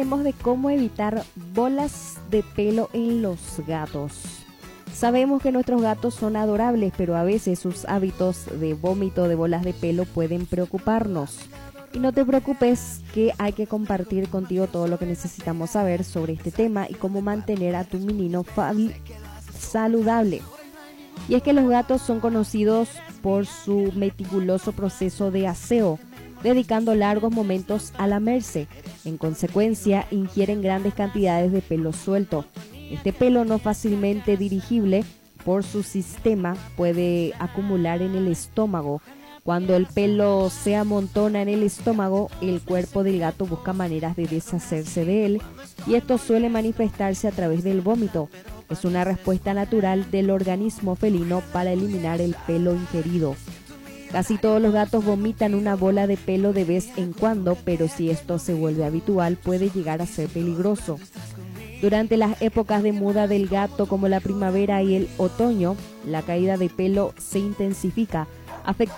hablaremos de cómo evitar bolas de pelo en los gatos. Sabemos que nuestros gatos son adorables, pero a veces sus hábitos de vómito de bolas de pelo pueden preocuparnos. Y no te preocupes, que hay que compartir contigo todo lo que necesitamos saber sobre este tema y cómo mantener a tu menino saludable. Y es que los gatos son conocidos por su meticuloso proceso de aseo, dedicando largos momentos a lamerse. En consecuencia, ingieren grandes cantidades de pelo suelto. Este pelo no fácilmente dirigible por su sistema puede acumular en el estómago. Cuando el pelo se amontona en el estómago, el cuerpo del gato busca maneras de deshacerse de él y esto suele manifestarse a través del vómito. Es una respuesta natural del organismo felino para eliminar el pelo ingerido. Casi todos los gatos vomitan una bola de pelo de vez en cuando, pero si esto se vuelve habitual puede llegar a ser peligroso. Durante las épocas de muda del gato como la primavera y el otoño, la caída de pelo se intensifica, afectando